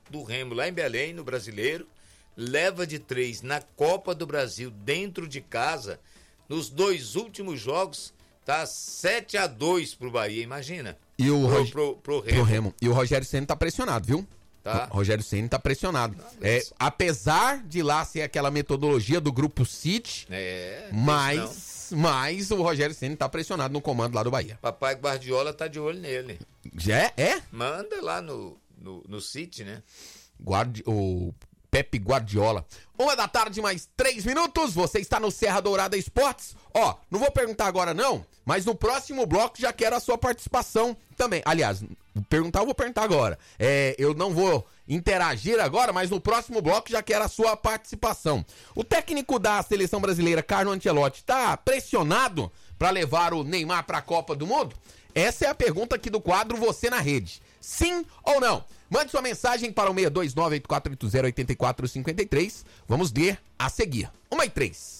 do Remo lá em Belém, no Brasileiro, leva de 3 na Copa do Brasil dentro de casa. Nos 2 últimos jogos tá 7-2 pro Bahia, imagina. E o pro Remo. E o Rogério Ceni tá pressionado, viu? Tá. O Rogério Ceni tá pressionado. Apesar de lá ser aquela metodologia do Grupo City, mas o Rogério Ceni tá pressionado no comando lá do Bahia. Papai Guardiola tá de olho nele. Já é? Manda lá no City, né? O Pepe Guardiola. 1h da tarde, mais 3 minutos. Você está no Serra Dourada Esportes. Ó, não vou perguntar agora não, mas no próximo bloco já quero a sua participação também. Aliás, eu vou perguntar agora. Eu não vou interagir agora, mas no próximo bloco já quero a sua participação. O técnico da seleção brasileira, Carlo Ancelotti, tá pressionado para levar o Neymar para a Copa do Mundo? Essa é a pergunta aqui do quadro Você na Rede. Sim ou não? Mande sua mensagem para o 629-8480-8453. Vamos ler a seguir. 1h03.